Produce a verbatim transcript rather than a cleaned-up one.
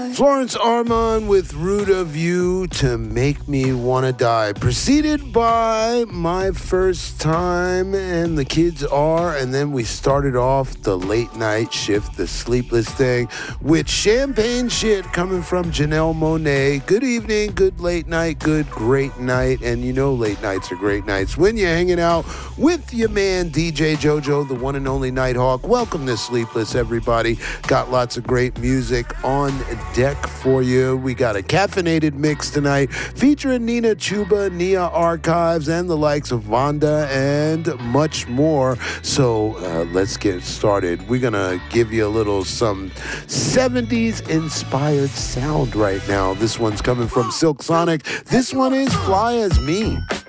Florence Armand with Root of You to Make Me Wanna Die. Preceded by My First Time and The Kids Are. And then we started off the late night shift, the sleepless thing, with Champagne Shit coming from Janelle Monáe. Good evening, good late night, good great night. And you know late nights are great nights when you're hanging out with your man D J JoJo, the one and only Nighthawk. Welcome to Sleepless, everybody. Got lots of great music on deck for you. We got a caffeinated mix tonight featuring Nina Chuba, Nia Archives, and the likes of Vonda and much more. So uh, let's get started. We're gonna give you a little some seventies inspired sound right now. This one's coming from Silk Sonic. This one is Fly As Me.